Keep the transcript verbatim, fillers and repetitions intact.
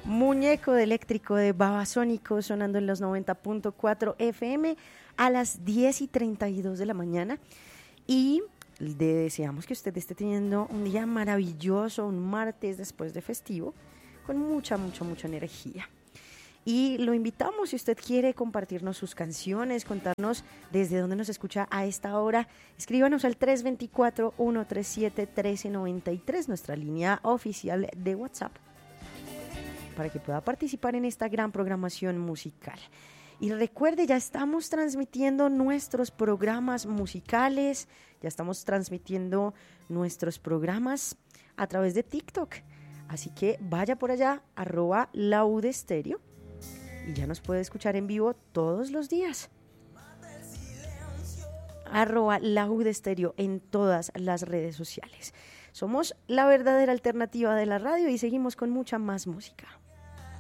Muñeco de Eléctrico de Babasónico sonando en los noventa punto cuatro F M a las diez y treinta y dos de la mañana. Y le deseamos que usted esté teniendo un día maravilloso, un martes después de festivo, con mucha, mucha, mucha energía. Y lo invitamos, si usted quiere compartirnos sus canciones, contarnos desde dónde nos escucha a esta hora, escríbanos al tres dos cuatro, uno tres siete, uno tres nueve tres, nuestra línea oficial de WhatsApp, para que pueda participar en esta gran programación musical. Y recuerde, ya estamos transmitiendo nuestros programas musicales, ya estamos transmitiendo nuestros programas a través de TikTok. Así que vaya por allá, arroba laudestereo, y ya nos puede escuchar en vivo todos los días. Arroba laudestereo en todas las redes sociales. Somos la verdadera alternativa de la radio y seguimos con mucha más música.